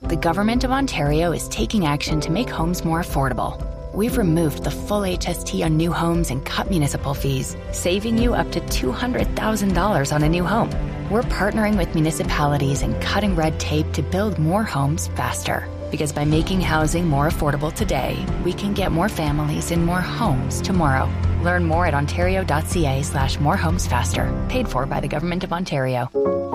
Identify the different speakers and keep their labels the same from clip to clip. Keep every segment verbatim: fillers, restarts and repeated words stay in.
Speaker 1: The Government of Ontario is taking action to make homes more affordable. We've removed the full H S T on new homes and cut municipal fees, saving you up to two hundred thousand dollars on a new home. We're partnering with municipalities and cutting red tape to build more homes faster. Because by making housing more affordable today, we can get more families in more homes tomorrow. Learn more at ontario.ca slash more homes faster. Paid for by the Government of Ontario.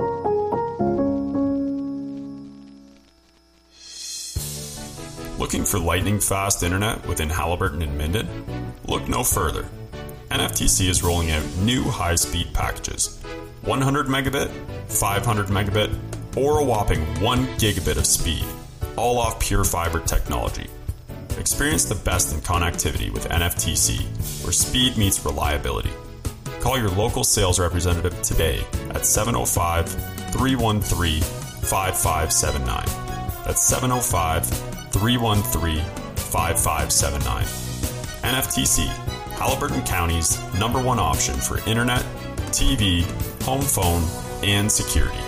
Speaker 2: Looking for lightning-fast internet within Haliburton and Minden? Look no further. N F T C is rolling out new high-speed packages. one hundred megabit, five hundred megabit, or a whopping one gigabit of speed, all off pure fiber technology. Experience the best in connectivity with N F T C, where speed meets reliability. Call your local sales representative today at seven oh five, three one three, five five seven nine. That's seven oh five, three one three, five five seven nine. N F T C, Haliburton County's number one option for internet, T V, home phone, and security.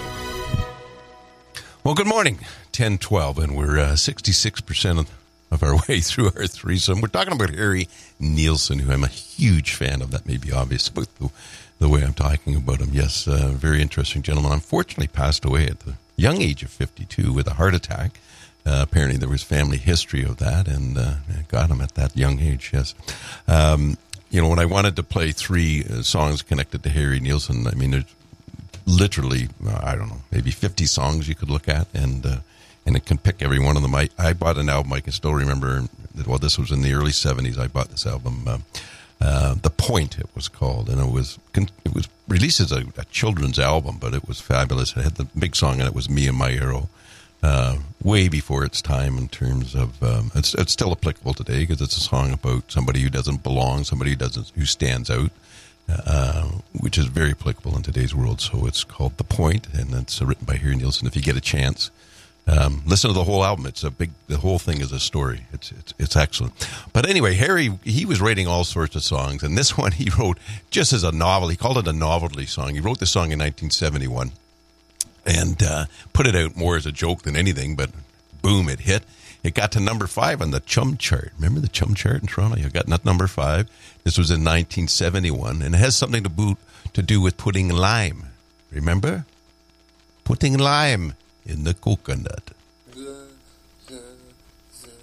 Speaker 3: Well, good morning. ten twelve, and we're uh, sixty-six percent of, of our way through our threesome. We're talking about Harry Nielsen, who I'm a huge fan of. That may be obvious about the, the way I'm talking about him. Yes, uh, very interesting gentleman. Unfortunately, passed away at the young age of fifty-two with a heart attack. Uh, apparently, there was family history of that, and uh, got him at that young age, yes. Um, you know, when I wanted to play three uh, songs connected to Harry Nielsen, I mean, there's literally, uh, I don't know, maybe fifty songs you could look at, and uh, and it can pick every one of them. I, I bought an album, I can still remember, that, well, this was in the early seventies, I bought this album, uh, uh, The Point, it was called, and it was it was released as a, a children's album, but it was fabulous. It had the big song, and it was Me and My Hero. Uh, way before its time in terms of, um, it's, it's still applicable today because it's a song about somebody who doesn't belong, somebody who doesn't, who stands out, uh, which is very applicable in today's world. So it's called The Point, and it's written by Harry Nielsen. If you get a chance, um, listen to the whole album. It's a big, the whole thing is a story. It's, it's, it's excellent. But anyway, Harry, he was writing all sorts of songs, and this one he wrote just as a novel. He called it a novelty song. He wrote this song in nineteen seventy-one. And uh, put it out more as a joke than anything, but boom, it hit. It got to number five on the Chum chart. Remember the Chum chart in Toronto? You got not number five. This was in nineteen seventy-one, and it has something to, boot, to do with putting lime. Remember? Putting lime in the coconut.